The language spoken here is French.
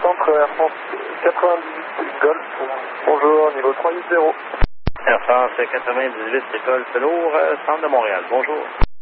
centre Air France 98 Golf. Bonjour, niveau 380. Air France 98 Golf Lourd, centre de Montréal. Bonjour.